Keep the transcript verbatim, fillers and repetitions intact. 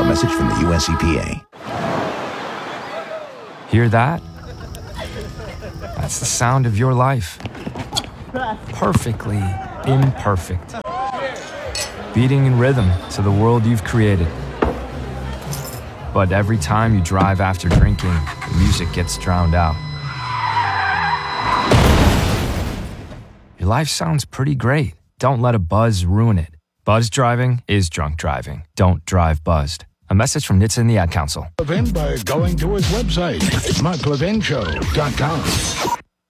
message from the U S E P A. Hear that? That's the sound of your life. Perfectly imperfect. Beating in rhythm to the world you've created. But every time you drive after drinking, the music gets drowned out. Your life sounds pretty great. Don't let a buzz ruin it. Buzz driving is drunk driving. Don't drive buzzed. A message from N H T S A and the Ad Council. Levin by going to his website, mark levin show dot com.